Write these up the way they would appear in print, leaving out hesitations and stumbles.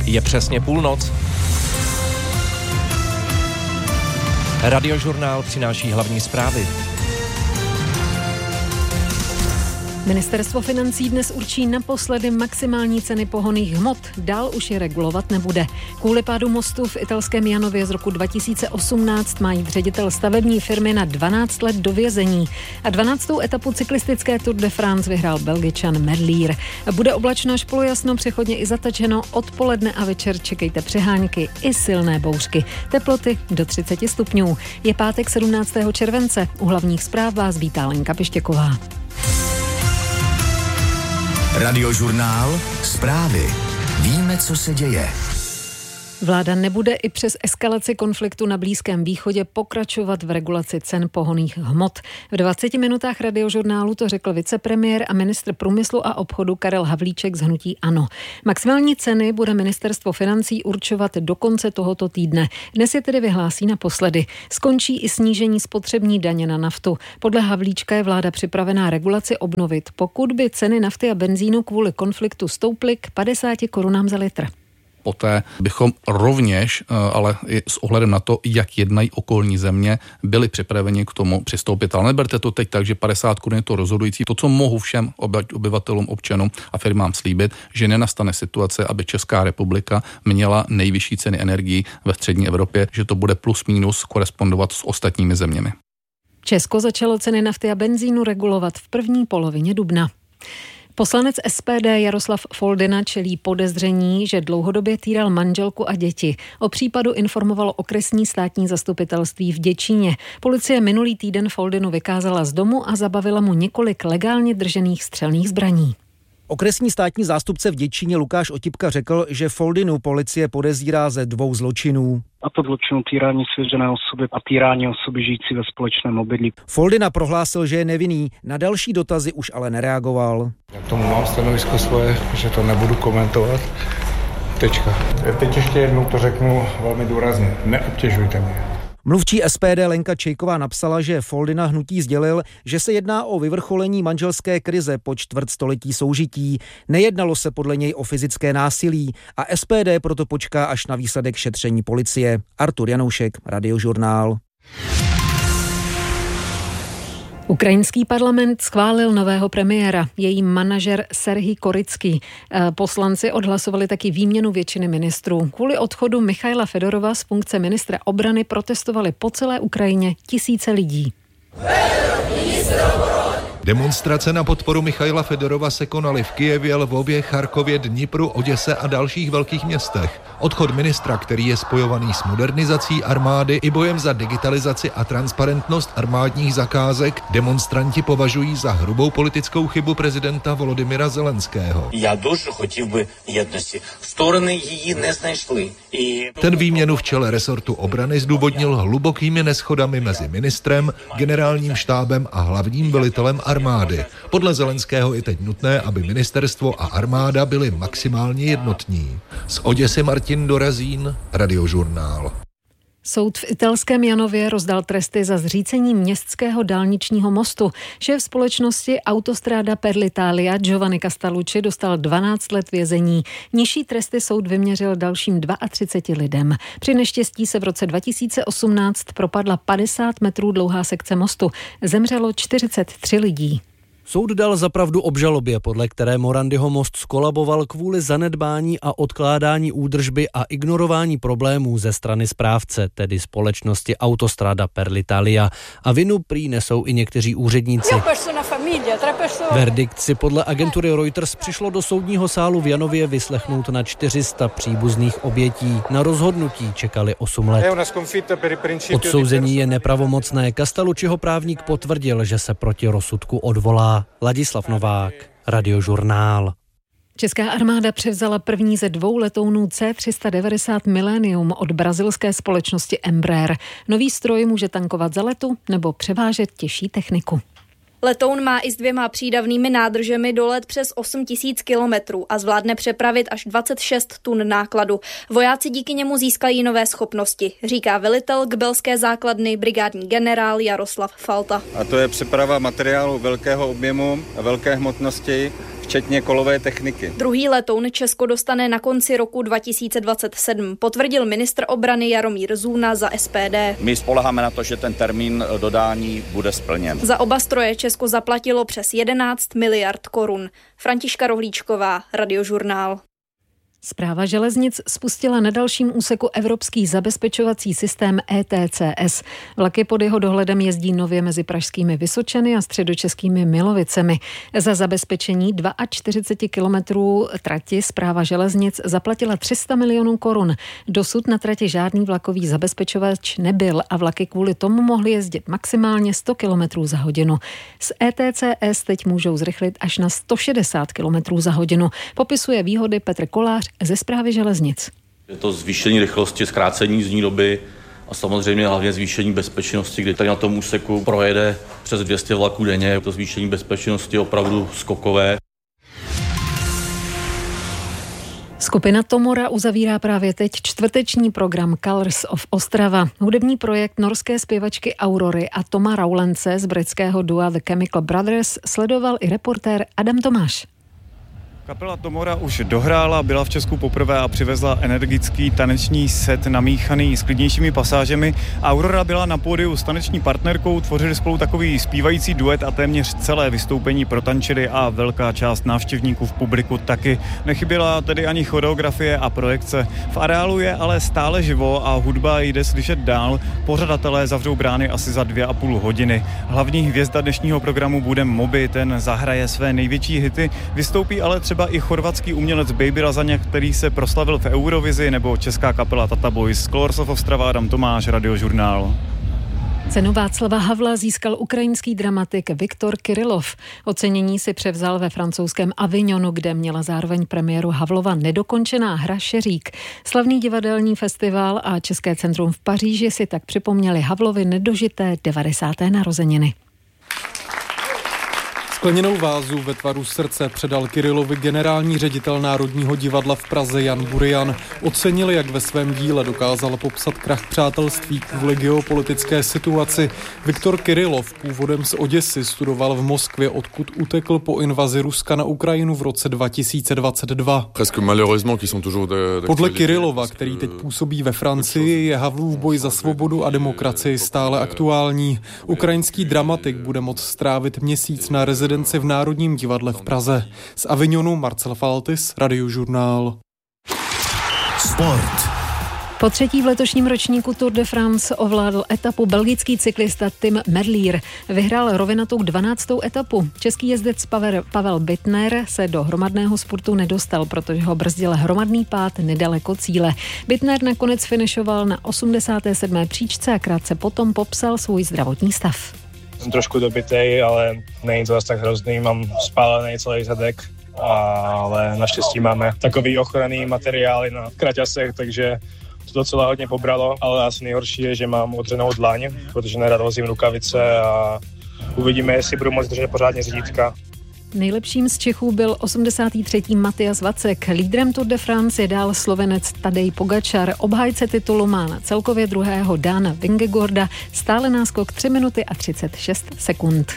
Je přesně půlnoc. Radiožurnál přináší hlavní zprávy. Ministerstvo financí dnes určí naposledy maximální ceny pohonných hmot. Dál už je regulovat nebude. Kvůli pádu mostu v italském Janově z roku 2018 má jít ředitel stavební firmy na 12 let do vězení. A 12. etapu cyklistické Tour de France vyhrál Belgičan Merlier. Bude oblačno až polojasno, přechodně i zatačeno. Odpoledne a večer čekejte přehánky i silné bouřky. Teploty do 30 stupňů. Je pátek 17. července. U hlavních zpráv vás vítá Lenka Pištěková. Radiožurnál, zprávy. Víme, co se děje. Vláda nebude i přes eskalaci konfliktu na Blízkém východě pokračovat v regulaci cen pohonných hmot. V 20 minutách Radiožurnálu to řekl vicepremiér a ministr průmyslu a obchodu Karel Havlíček z hnutí ANO. Maximální ceny bude ministerstvo financí určovat do konce tohoto týdne. Dnes je tedy vyhlásí naposledy. Skončí i snížení spotřební daně na naftu. Podle Havlíčka je vláda připravená regulaci obnovit, pokud by ceny nafty a benzínu kvůli konfliktu stouply k 50 korunám za litr. Poté bychom rovněž, ale i s ohledem na to, jak jednají okolní země, byli připraveni k tomu přistoupit. Ale neberte to teď tak, že 50 korun je to rozhodující. To, co mohu všem obyvatelům, občanům a firmám slíbit, že nenastane situace, aby Česká republika měla nejvyšší ceny energií ve střední Evropě, že to bude plus minus korespondovat s ostatními zeměmi. Česko začalo ceny nafty a benzínu regulovat v první polovině dubna. Poslanec SPD Jaroslav Foldyna čelí podezření, že dlouhodobě týral manželku a děti. O případu informovalo okresní státní zastupitelství v Děčíně. Policie minulý týden Foldynu vykázala z domu a zabavila mu několik legálně držených střelných zbraní. Okresní státní zástupce v Děčíně Lukáš Otipka řekl, že Foldynu policie podezírá ze 2 zločinů. A to zločinu týrání svěřené osoby a týrání osoby žijící ve společném obydlí. Foldyna prohlásil, že je nevinný, na další dotazy už ale nereagoval. Já k tomu mám stanovisko svoje, že to nebudu komentovat. Tečka. Teď ještě jednou to řeknu velmi důrazně. Neobtěžujte mě. Mluvčí SPD Lenka Čejková napsala, že Foldyna hnutí sdělil, že se jedná o vyvrcholení manželské krize po čtvrtstoletí soužití. Nejednalo se podle něj o fyzické násilí a SPD proto počká až na výsledek šetření policie. Artur Janoušek, Radiožurnál. Ukrajinský parlament schválil nového premiéra, její manažer Serhij Korycký. Poslanci odhlasovali taky výměnu většiny ministrů. Kvůli odchodu Michaila Fedorova z funkce ministra obrany protestovali po celé Ukrajině tisíce lidí. Demonstrace na podporu Michaila Fedorova se konaly v Kyjevě, Lvově, Charkově, Dnipru, Oděse a dalších velkých městech. Odchod ministra, který je spojovaný s modernizací armády i bojem za digitalizaci a transparentnost armádních zakázek, demonstranti považují za hrubou politickou chybu prezidenta Volodymyra Zelenského. Ten výměnu v čele resortu obrany zdůvodnil hlubokými neshodami mezi ministrem, generálním štábem a hlavním velitelem armády. Podle Zelenského je teď nutné, aby ministerstvo a armáda byly maximálně jednotní. Z Oděsy Martin Dorazín, Radiožurnál. Soud v italském Janově rozdal tresty za zřícení městského dálničního mostu. Šéf společnosti Autostrada per l'Italia Giovanni Castellucci dostal 12 let vězení. Nižší tresty soud vyměřil dalším 32 lidem. Při neštěstí se v roce 2018 propadla 50 metrů dlouhá sekce mostu. Zemřelo 43 lidí. Soud dal za pravdu obžalobě, podle které Morandyho most skolaboval kvůli zanedbání a odkládání údržby a ignorování problémů ze strany správce, tedy společnosti Autostrada per l'Italia. A vinu prý nesou i někteří úředníci. Verdikt si podle agentury Reuters přišlo do soudního sálu v Janově vyslechnout na 400 příbuzných obětí. Na rozhodnutí čekali 8 let. Odsouzení je nepravomocné. Castellucciho právník potvrdil, že se proti rozsudku odvolá. Ladislav Novák, Radiožurnál. Česká armáda převzala první ze 2 letounů C-390 Millennium od brazilské společnosti Embraer. Nový stroj může tankovat za letu nebo převážet těžší techniku. Letoun má i s 2 přídavnými nádržemi dolet přes 8 000 kilometrů a zvládne přepravit až 26 tun nákladu. Vojáci díky němu získají nové schopnosti, říká velitel kbelské základny brigádní generál Jaroslav Falta. A to je přeprava materiálu velkého objemu a velké hmotnosti, včetně kolové techniky. Druhý letoun Česko dostane na konci roku 2027, potvrdil ministr obrany Jaromír Zůna za SPD. My spoléháme na to, že ten termín dodání bude splněn. Za oba stroje Česko zaplatilo přes 11 miliard korun. Františka Rohlíčková, Radiožurnál. Správa železnic spustila na dalším úseku evropský zabezpečovací systém ETCS. Vlaky pod jeho dohledem jezdí nově mezi pražskými Vysočany a středočeskými Milovicemi. Za zabezpečení 42 kilometrů trati Správa železnic zaplatila 300 milionů korun. Dosud na trati žádný vlakový zabezpečovač nebyl a vlaky kvůli tomu mohly jezdit maximálně 100 kilometrů za hodinu. Z ETCS teď můžou zrychlit až na 160 kilometrů za hodinu. Popisuje výhody Petr Kolář ze Správy železnic. Je to zvýšení rychlosti, zkrácení jízdní doby a samozřejmě hlavně zvýšení bezpečnosti, kdy tady na tom úseku projede přes 200 vlaků denně. To zvýšení bezpečnosti je opravdu skokové. Skupina Tomora uzavírá právě teď čtvrteční program Colors of Ostrava. Hudební projekt norské zpěvačky Aurory a Toma Raulence z britského dua The Chemical Brothers sledoval i reportér Adam Tomáš. Kapela Tomora už dohrála, byla v Česku poprvé a přivezla energický taneční set namíchaný s klidnějšími pasážemi. Aurora byla na pódiu s taneční partnerkou, tvořili spolu takový zpívající duet a téměř celé vystoupení protančili a velká část návštěvníků v publiku taky. Nechyběla tedy ani choreografie a projekce. V areálu je ale stále živo a hudba jde slyšet dál. Pořadatelé zavřou brány asi za 2,5 hodiny. Hlavní hvězda dnešního programu bude Moby, ten zahraje své největší hity, vystoupí ale třeba i chorvatský umělec Baby Lazaňa, který se proslavil v Eurovizi, nebo česká kapela Tata Boys. Colors of Ostrava, Adam Tomáš, Radiožurnál. Cenu Václava Havla získal ukrajinský dramatik Viktor Kirillov. Ocenění si převzal ve francouzském Avignonu, kde měla zároveň premiéru Havlova nedokončená hra Šeřík. Slavný divadelní festival a České centrum v Paříži si tak připomněli Havlovi nedožité 90. narozeniny. Skleněnou vázu ve tvaru srdce předal Kirillovi generální ředitel Národního divadla v Praze Jan Burian. Ocenili, jak ve svém díle dokázal popsat krach přátelství kvůli geopolitické situaci. Viktor Kirillov, původem z Oděsy, studoval v Moskvě, odkud utekl po invazi Ruska na Ukrajinu v roce 2022. Podle Kirillova, který teď působí ve Francii, je Havlův boj za svobodu a demokracii stále aktuální. Ukrajinský dramatik bude moct strávit měsíc na rezidenci v Národním divadle v Praze. Z Avignonu Marcel Faltis, Radiožurnál. Sport. Po třetí v letošním ročníku Tour de France ovládl etapu belgický cyklista Tim Merlier. Vyhrál rovinatou 12. etapu. Český jezdec Pavel Bittner se do hromadného sportu nedostal, protože ho brzdil hromadný pád nedaleko cíle. Bittner nakonec finišoval na 87. příčce a krátce potom popsal svůj zdravotní stav. Jsem trošku dobitej, ale není to zase tak hrozný, mám spálený celý zadek, ale naštěstí máme takový ochranný materiály na kraťasech, takže to docela hodně pobralo, ale asi nejhorší je, že mám odřenou dlaň, protože nerad vozím rukavice a uvidíme, jestli budu moct držet pořádně řídítka. Nejlepším z Čechů byl 83. Matias Vacek. Lídrem Tour de France je dál Slovenec Tadej Pogačar. Obhájce titulu má na celkově druhého Dana Vingegaarda stále náskok 3 minuty a 36 sekund.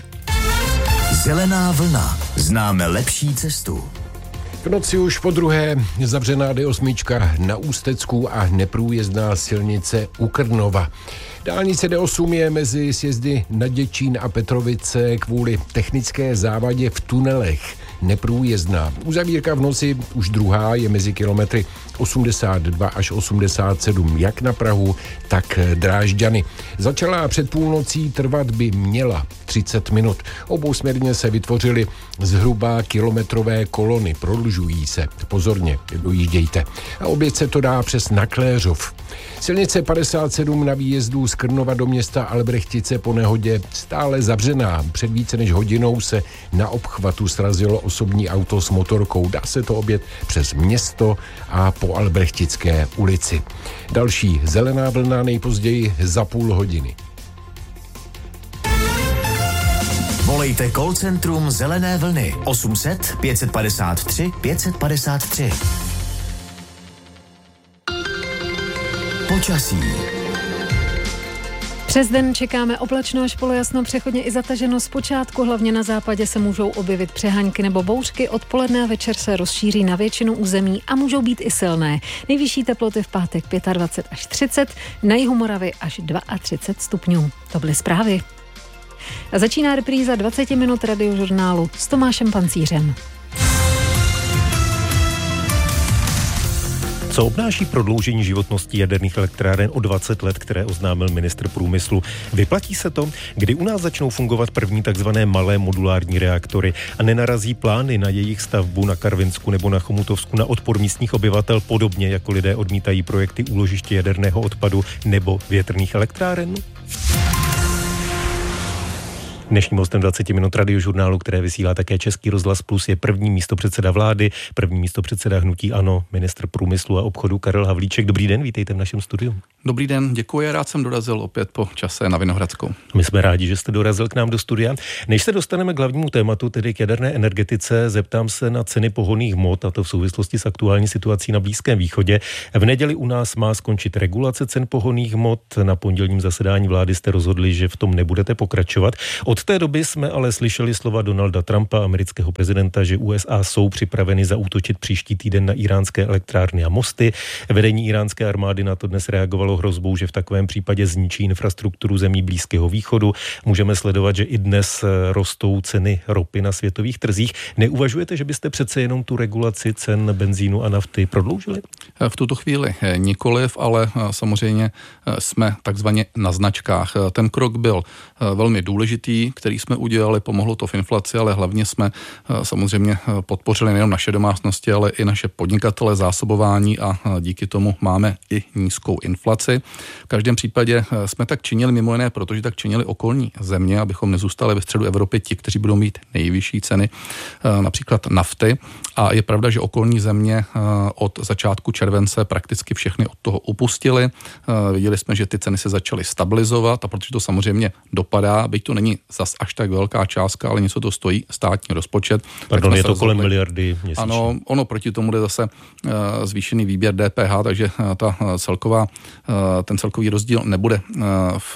Zelená vlna. Známe lepší cestu. V noci už po druhé zavřená D8 na Ústecku a neprůjezdná silnice u Krnova. Dálnice D8 je mezi sjezdy na Děčín a Petrovice kvůli technické závadě v tunelech neprůjezdná. Uzavírka v noci už druhá je mezi kilometry 82 až 87 jak na Prahu, tak Drážďany. Začala před půlnocí, trvat by měla 30 minut. Obousměrně se vytvořily zhruba kilometrové kolony, prodlužují se. Pozorně, dojíždějte. A oběť se to dá přes Nakléřov. Silnice 57 na výjezdu z Krnova do města Albrechtice po nehodě stále zavřená. Před více než hodinou se na obchvatu srazilo osobní auto s motorkou. Dá se to objet přes město a po Albrechtické ulici. Další zelená vlna nejpozději za půl hodiny. Volejte call centrum Zelené vlny 800 553 553. Počasí. Přes den čekáme oblačno až polojasno, přechodně i zataženo zpočátku, hlavně na západě se můžou objevit přehánky nebo bouřky, odpoledne a večer se rozšíří na většinu území a můžou být i silné. Nejvyšší teploty v pátek 25 až 30, na jihu Moravy až 32 stupňů. To byly zprávy. A začíná repríza 20 minut radiožurnálu s Tomášem Pancířem. Co obnáší prodloužení životnosti jaderných elektráren o 20 let, které oznámil ministr průmyslu? Vyplatí se to? Kdy u nás začnou fungovat první takzvané malé modulární reaktory a nenarazí plány na jejich stavbu na Karvinsku nebo na Chomutovsku na odpor místních obyvatel, podobně jako lidé odmítají projekty úložiště jaderného odpadu nebo větrných elektráren? Dnešním hostem 20 minut radiožurnálu, které vysílá také Český rozhlas Plus, je první místopředseda vlády, první místopředseda hnutí ANO, ministr průmyslu a obchodu Karel Havlíček. Dobrý den, vítejte v našem studiu. Dobrý den, děkuji, rád jsem dorazil opět po čase na Vinohradskou. My jsme rádi, že jste dorazil k nám do studia. Než se dostaneme k hlavnímu tématu, tedy k jaderné energetice, zeptám se na ceny pohonných hmot, a to v souvislosti s aktuální situací na Blízkém východě. V neděli u nás má skončit regulace cen pohonných hmot. Na pondělním zasedání vlády jste rozhodli, že v tom nebudete pokračovat. Od té doby jsme ale slyšeli slova Donalda Trumpa, amerického prezidenta, že USA jsou připraveny zaútočit příští týden na iránské elektrárny a mosty. Vedení iránské armády na to dnes reagovalo hrozbou, že v takovém případě zničí infrastrukturu zemí Blízkého východu. Můžeme sledovat, že i dnes rostou ceny ropy na světových trzích. Neuvažujete, že byste přece jenom tu regulaci cen benzínu a nafty prodloužili? V tuto chvíli nikoliv, ale samozřejmě jsme takzvaně na značkách. Ten krok byl velmi důležitý, který jsme udělali, pomohlo to v inflaci, ale hlavně jsme samozřejmě podpořili nejen naše domácnosti, ale i naše podnikatele, zásobování a díky tomu máme i nízkou inflaci. V každém případě jsme tak činili mimo jiné, protože tak činili okolní země, abychom nezůstali ve středu Evropy ti, kteří budou mít nejvyšší ceny, například nafty. A je pravda, že okolní země od začátku července prakticky všechny od toho upustili. Viděli jsme, že ty ceny se začaly stabilizovat a protože to samozřejmě dopadá, byť to není zas až tak velká částka, ale něco to stojí státní rozpočet. Pardon, je to kolem miliardy měsíčně. Ano, ono proti tomu jde zase zvýšený výběr DPH, takže ten celkový rozdíl nebude v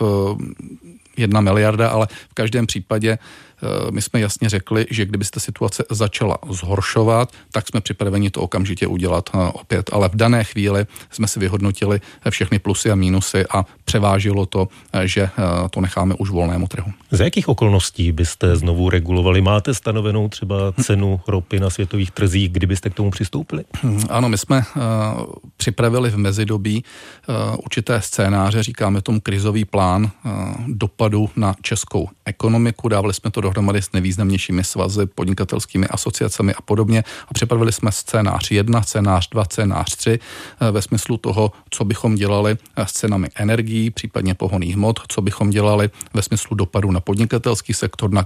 1 miliarda, ale v každém případě my jsme jasně řekli, že kdybyste situace začala zhoršovat, tak jsme připraveni to okamžitě udělat opět. Ale v dané chvíli jsme si vyhodnotili všechny plusy a mínusy a převážilo to, že to necháme už volnému trhu. Za jakých okolností byste znovu regulovali? Máte stanovenou třeba cenu ropy na světových trzích, kdybyste k tomu přistoupili? Ano, my jsme připravili v mezidobí určité scénáře, říkáme tomu krizový plán dopadu na českou ekonomiku. Dávali jsme to dohromady s nejvýznamnějšími svazy, podnikatelskými asociacemi a podobně a připravili jsme scénář 1, scénář 2, scénář 3 ve smyslu toho, co bychom dělali s cenami energií, případně pohonných hmot, co bychom dělali ve smyslu dopadu na podnikatelský sektor, na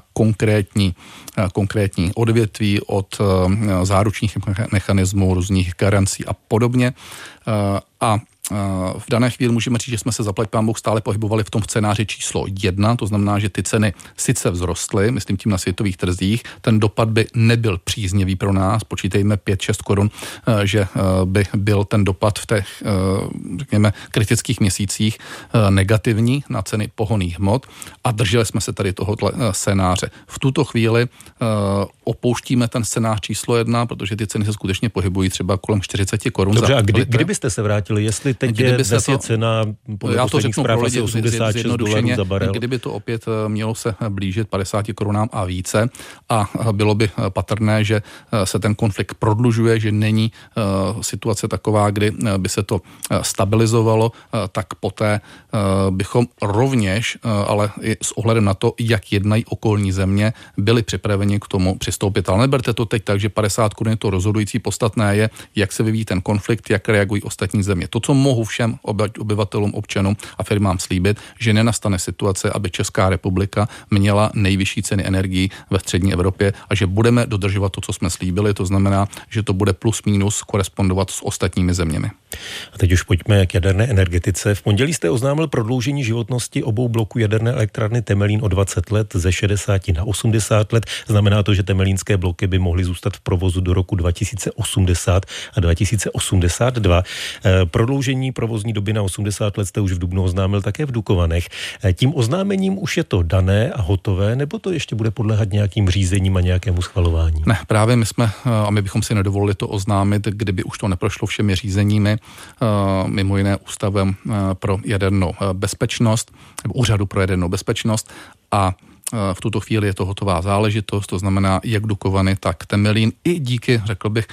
konkrétní odvětví od záručních mechanismů, různých garancí a podobně. A v dané chvíli můžeme říct, že jsme se zaplať pán Bůh stále pohybovali v tom scénáři číslo 1, to znamená, že ty ceny sice vzrostly, myslím tím na světových trzích, ten dopad by nebyl příznivý pro nás, počítejme 5-6 korun, že by byl ten dopad v těch, řekněme, kritických měsících negativní na ceny pohonných hmot a drželi jsme se tady tohoto scénáře. V tuto chvíli opouštíme ten scénář číslo 1, protože ty ceny se skutečně pohybují třeba kolem 40 korun. Dobře, a kdybyste se vrátili, jestli teď je cena podle posledních zpráv asi 86 dolarů za barel. Kdyby to opět mělo se blížit 50 korunám a více a bylo by patrné, že se ten konflikt prodlužuje, že není situace taková, kdy by se to stabilizovalo, tak poté bychom rovněž, ale i s ohledem na to, jak jednají okolní země, byli připraveni k tomu přistoupit. Ale neberte to teď tak, že 50 korun je to rozhodující, podstatné je, jak se vyvíjí ten konflikt, jak reagují ostatní země. To, co mohu všem obyvatelům, občanům a firmám slíbit, že nenastane situace, aby Česká republika měla nejvyšší ceny energií ve střední Evropě a že budeme dodržovat to, co jsme slíbili, to znamená, že to bude plus minus korespondovat s ostatními zeměmi. A teď už pojďme k jaderné energetice. V pondělí jste oznámil prodloužení životnosti obou bloků jaderné elektrárny Temelín o 20 let ze 60 na 80 let. Znamená to, že temelínské bloky by mohly zůstat v provozu do roku 2080 a 2082. Prodloužení provozní doby na 80 let jste už v dubnu oznámil také v Dukovanech. Tím oznámením už je to dané a hotové, nebo to ještě bude podléhat nějakým řízením a nějakému schvalování? Ne, právě my bychom si nedovolili to oznámit, kdyby už to neprošlo všemi řízeními, mimo jiné Ústavem pro jadernou bezpečnost, nebo Úřadu pro jadernou bezpečnost, a v tuto chvíli je to hotová záležitost, to znamená jak Dukovany, tak Temelín, i díky, řekl bych,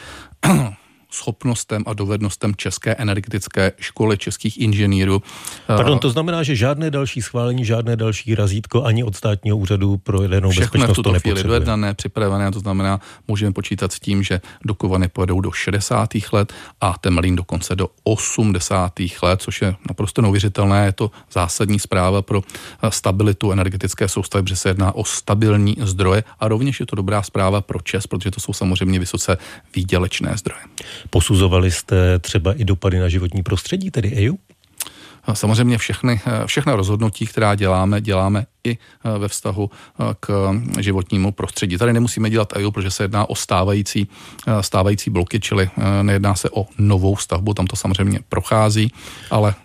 schopnostem a dovednostem České energetické školy, českých inženýrů. Pardon, to znamená, že žádné další schválení, žádné další razítko ani od státního úřadu pro jadernou bezpečnost to nepotřebuje. Všechno v tuto chvíli dojednané, připravené, to znamená, můžeme počítat s tím, že Dukovany pojedou do 60. let a Temelín dokonce do 80. let, což je naprosto neuvěřitelné, je to zásadní zpráva pro stabilitu energetické soustavy, protože se jedná o stabilní zdroje a rovněž je to dobrá zpráva pro ČEZ, protože to jsou samozřejmě vysoce výdělečné zdroje. Posuzovali jste třeba i dopady na životní prostředí, tedy EIA? Samozřejmě všechna rozhodnutí, která děláme i ve vztahu k životnímu prostředí. Tady nemusíme dělat EIA, protože se jedná o stávající bloky, čili nejedná se o novou stavbu, tam to samozřejmě prochází, ale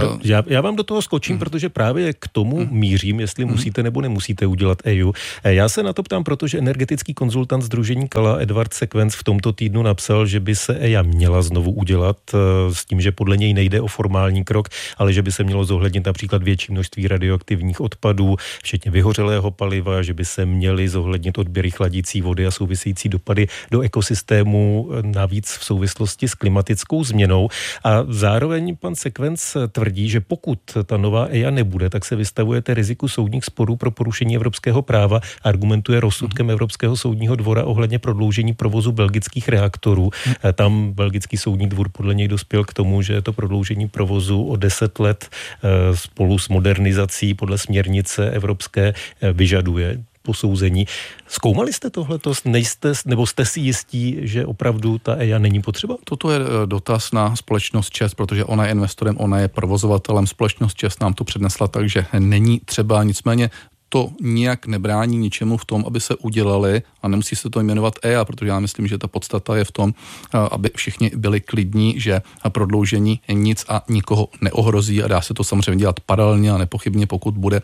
Já vám do toho skočím, protože právě k tomu mířím, jestli musíte nebo nemusíte udělat EIA. Já se na to ptám, protože energetický konzultant sdružení Kala Edvard Sekvenc v tomto týdnu napsal, že by se EIA měla znovu udělat s tím, že podle něj nejde o formální krok, ale že by se mělo zohlednit například větší množství radioaktivních odpadů, včetně vyhořelého paliva, že by se měly zohlednit odběry chladící vody a související dopady do ekosystému, navíc v souvislosti s klimatickou změnou. A zároveň pan Sekvenc tvrdí, že pokud ta nová EIA nebude, tak se vystavujete riziku soudních sporů pro porušení evropského práva. Argumentuje rozsudkem Evropského soudního dvora ohledně prodloužení provozu belgických reaktorů. Tam belgický soudní dvůr podle něj dospěl k tomu, že to prodloužení provozu o 10 let spolu s modernizací podle směrnice evropské vyžaduje posouzení. Zkoumali jste tohleto? Nebo jste si jistí, že opravdu ta EIA není potřeba? Toto je dotaz na společnost ČEZ, protože ona je investorem, ona je provozovatelem. Společnost ČEZ nám to přednesla, takže není třeba, nicméně to nijak nebrání ničemu v tom, aby se udělali, a nemusí se to jmenovat EIA, protože já myslím, že ta podstata je v tom, aby všichni byli klidní, že prodloužení nic a nikoho neohrozí a dá se to samozřejmě dělat paralelně a nepochybně, pokud bude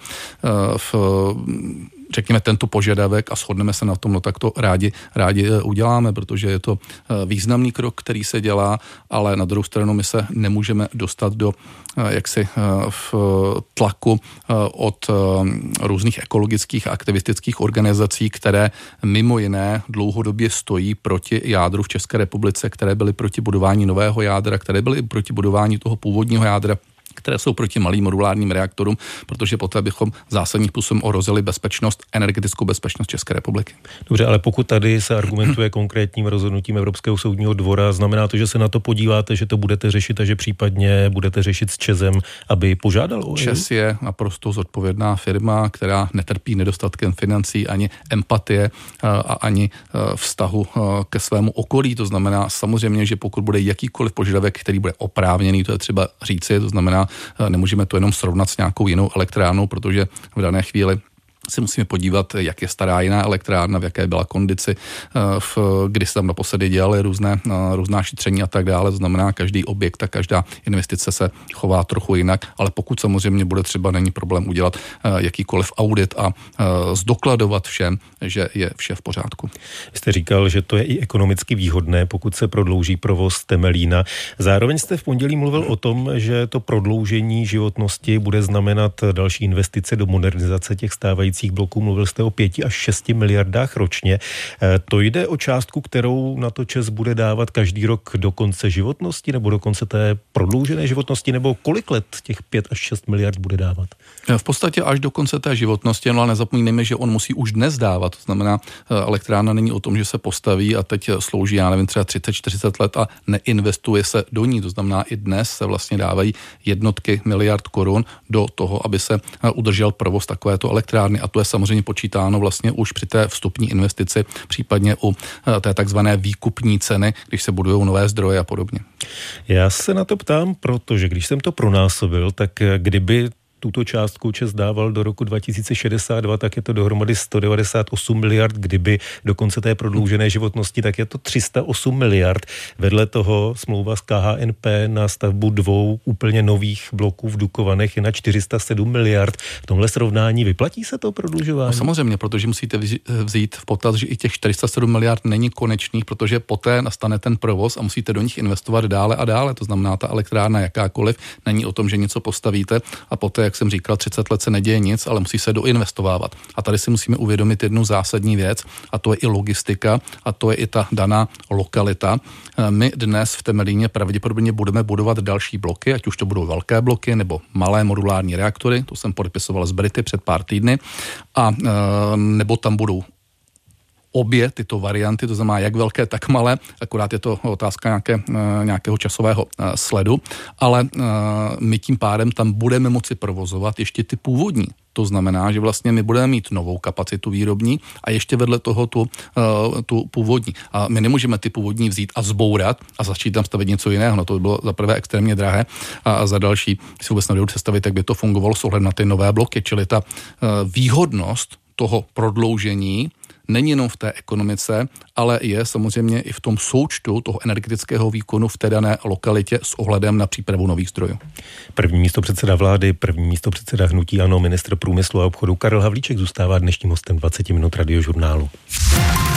řekněme tento požadavek a shodneme se na tom, no tak to rádi uděláme, protože je to významný krok, který se dělá, ale na druhou stranu my se nemůžeme dostat do v tlaku od různých ekologických a aktivistických organizací, které mimo jiné dlouhodobě stojí proti jádru v České republice, které byly proti budování nového jádra, které byly proti budování toho původního jádra, které jsou proti malým modulárním reaktorům, protože poté bychom zásadním způsobem ohrozili energetickou bezpečnost České republiky. Dobře, ale pokud tady se argumentuje konkrétním rozhodnutím Evropského soudního dvora, znamená to, že se na to podíváte, že to budete řešit a že případně budete řešit s ČEZem, aby požádal o EIA? ČEZ je naprosto zodpovědná firma, která netrpí nedostatkem financí ani empatie a ani vztahu ke svému okolí. To znamená samozřejmě, že pokud bude jakýkoliv požadavek, který bude oprávněný, to je třeba říci, to znamená, nemůžeme to jenom srovnat s nějakou jinou elektrárnou, protože v dané chvíli si musíme podívat, jak je stará jiná elektrárna, v jaké byla kondici, kdy se tam naposledy dělaly různá šetření a tak dále. To znamená, každý objekt a každá investice se chová trochu jinak, ale pokud samozřejmě bude třeba, není problém udělat jakýkoliv audit a zdokladovat všem, že je vše v pořádku. Jste říkal, že to je i ekonomicky výhodné, pokud se prodlouží provoz Temelína. Zároveň jste v pondělí mluvil o tom, že to prodloužení životnosti bude znamenat další investice do modernizace těch stávajících bloků. Mluvil jste o 5 až 6 miliardách ročně. To jde o částku, kterou na to ČEZ bude dávat každý rok do konce životnosti nebo do konce té prodloužené životnosti, nebo kolik let těch 5 až 6 miliard bude dávat? V podstatě až do konce té životnosti, ale nezapomínejme, že on musí už dnes dávat. To znamená, elektrárna není o tom, že se postaví a teď slouží, já nevím, třeba 30-40 let a neinvestuje se do ní. To znamená, i dnes se vlastně dávají jednotky miliard korun do toho, aby se udržel provoz takovéto elektrárny. A to je samozřejmě počítáno vlastně už při té vstupní investici, případně u té takzvané výkupní ceny, když se budují nové zdroje a podobně. Já se na to ptám, protože když jsem to pronásobil, tak kdyby tuto částku ČEZ dával do roku 2062, tak je to dohromady 198 miliard, kdyby do konce té prodloužené životnosti, tak je to 308 miliard. Vedle toho smlouva s KHNP na stavbu 2 úplně nových bloků v Dukovanech je na 407 miliard. V tomhle srovnání vyplatí se to prodlužování? No samozřejmě, protože musíte vzít v potaz, že i těch 407 miliard není konečných, protože poté nastane ten provoz a musíte do nich investovat dále a dále. To znamená, ta elektrárna jakákoliv není o tom, že něco postavíte a poté, jak jsem říkal, 30 let se neděje nic, ale musí se doinvestovávat. A tady si musíme uvědomit jednu zásadní věc, a to je i logistika, a to je i ta daná lokalita. My dnes v Temelíně pravděpodobně budeme budovat další bloky, ať už to budou velké bloky nebo malé modulární reaktory, to jsem podepisoval s Brity před pár týdny, a nebo tam budou obě tyto varianty, to znamená jak velké, tak malé, akorát je to otázka nějakého časového sledu, ale my tím pádem tam budeme moci provozovat ještě ty původní. To znamená, že vlastně my budeme mít novou kapacitu výrobní a ještě vedle toho tu původní. A my nemůžeme ty původní vzít a zbourat a začít tam stavit něco jiného. No to by bylo za prvé extrémně drahé a za další si vůbec nedovedu představit, jak by to fungovalo s ohledem na ty nové bloky. Čili ta výhodnost toho prodloužení není jenom v té ekonomice, ale je samozřejmě i v tom součtu toho energetického výkonu v té dané lokalitě s ohledem na přípravu nových zdrojů. První místopředseda vlády, první místopředseda hnutí ANO, ministr průmyslu a obchodu Karel Havlíček zůstává dnešním hostem 20 minut Radiožurnálu.